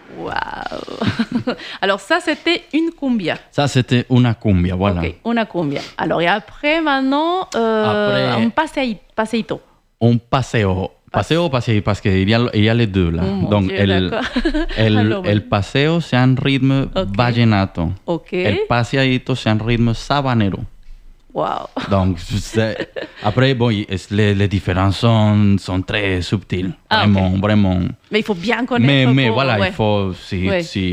Waouh. Alors ça, c'était une cumbia. Ça, c'était una cumbia, voilà. Ok, una cumbia. Alors, et après, maintenant, un paseíto. Un paseo. Paseo, paseo, parce qu'il y a les deux, là. Donc, Dieu, el paseo, c'est un rythme vallenato. Ok. El paseadito, c'est un rythme sabanero. Wow. Donc, après, bon, les différences sont très subtiles. Vraiment, okay. Vraiment. Mais il faut bien connaître. Mais voilà, il faut, si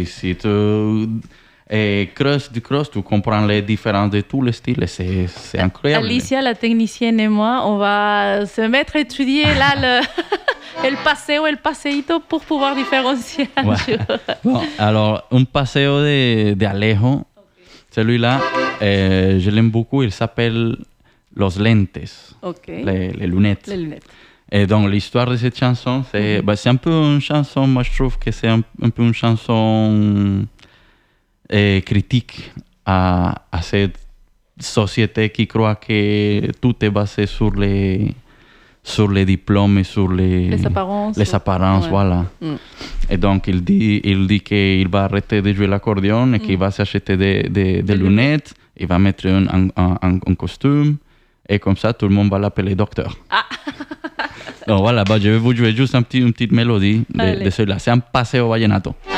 tu creuses, tu comprends les différences de tous les styles. C'est incroyable. Alicia, la technicienne et moi, on va se mettre à étudier là el paseo, el paseíto pour pouvoir différencier. Ouais. Bon, alors, un paseo de Alejo. Celui-là, je l'aime beaucoup. Il s'appelle Los Lentes, les lunettes. Les lunettes. Et donc, l'histoire de cette chanson, c'est un peu une chanson, moi je trouve que c'est un peu une chanson critique à cette société qui croit que tout est basé sur les diplômes et sur les apparences. Ouais. Voilà. Et donc, il dit qu'il va arrêter de jouer l'accordéon et qu'il va s'acheter des lunettes, il va mettre un costume, et comme ça, tout le monde va l'appeler docteur. Ah. Donc voilà, je vais vous jouer juste une petite mélodie de celui-là. C'est un paseo vallenato.